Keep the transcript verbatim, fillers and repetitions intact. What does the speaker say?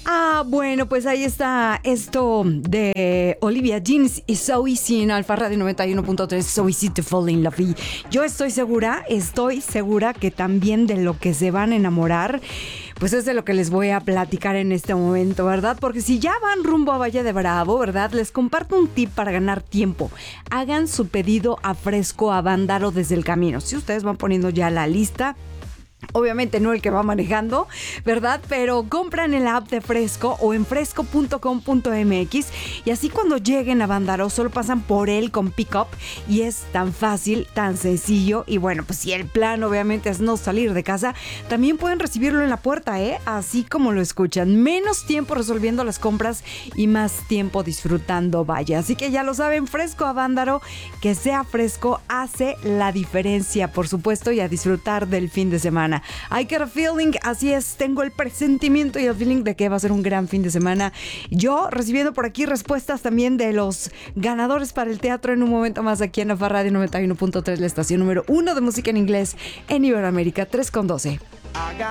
Ah, bueno, pues ahí está esto de Olivia Jeans y So Easy en Alfa Radio noventa y uno punto tres, So Easy to Fall in Love. Y yo estoy segura, estoy segura que también de lo que se van a enamorar, pues es de lo que les voy a platicar en este momento, ¿verdad? Porque si ya van rumbo a Valle de Bravo, ¿verdad? Les comparto un tip para ganar tiempo. Hagan su pedido a Fresco Avándaro desde el camino. Si ustedes van poniendo ya la lista, obviamente no el que va manejando, ¿verdad? Pero compran en la app de Fresco o en fresco punto com punto m x y así cuando lleguen a Bándaro solo pasan por él con pick-up y es tan fácil, tan sencillo. Y bueno, pues si el plan obviamente es no salir de casa, también pueden recibirlo en la puerta, ¿eh? Así como lo escuchan. Menos tiempo resolviendo las compras y más tiempo disfrutando, vaya. Así que ya lo saben, Fresco a Bándaro, que sea fresco hace la diferencia, por supuesto, y a disfrutar del fin de semana. I get a feeling, así es, tengo el presentimiento y el feeling de que va a ser un gran fin de semana. Yo recibiendo por aquí respuestas también de los ganadores para el teatro en un momento más aquí en Alfa Radio noventa y uno punto tres, la estación número uno de música en inglés en Iberoamérica, tres con doce.